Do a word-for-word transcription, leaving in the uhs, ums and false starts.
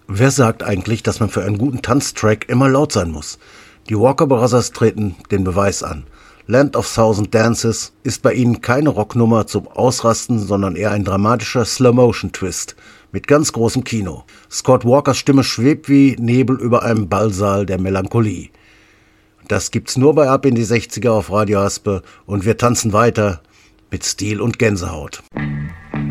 Wer sagt eigentlich, dass man für einen guten Tanztrack immer laut sein muss? Die Walker Brothers treten den Beweis an. Land of Thousand Dances ist bei ihnen keine Rocknummer zum Ausrasten, sondern eher ein dramatischer Slow-Motion-Twist mit ganz großem Kino. Scott Walkers Stimme schwebt wie Nebel über einem Ballsaal der Melancholie. Das gibt's nur bei Ab in die sechziger auf Radio Aspe und wir tanzen weiter mit Stil und Gänsehaut.